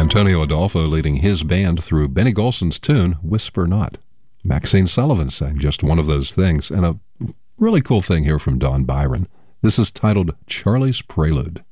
Antonio Adolfo leading his band through Benny Golson's tune, Whisper Not. Maxine Sullivan sang Just One of Those Things, and a really cool thing here from Don Byron. This is titled Charlie's Prelude.